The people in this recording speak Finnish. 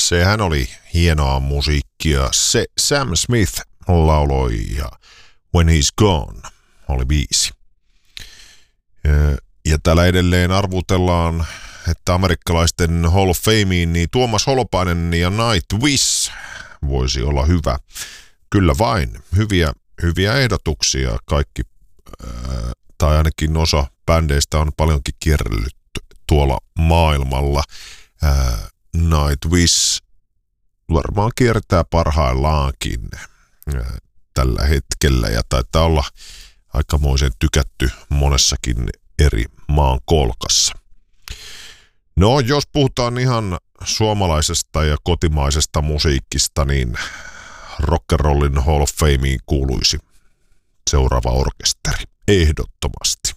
Sehän oli hienoa musiikkia. Se Sam Smith lauloi ja When He's Gone oli biisi. Ja täällä edelleen arvutellaan, että amerikkalaisten Hall of Fameen niin Tuomas Holopainen ja Nightwish voisi olla hyvä. Kyllä vain. Hyviä ehdotuksia kaikki, tai ainakin osa bändeistä on paljonkin kierrellyt tuolla maailmalla. Nightwish varmaan kiertää parhaillaankin tällä hetkellä ja taitaa olla aikamoisen tykätty monessakin eri maan kolkassa. No, jos puhutaan ihan suomalaisesta ja kotimaisesta musiikista, niin rock'n'rollin Hall of Fameen kuuluisi seuraava orkesteri. Ehdottomasti.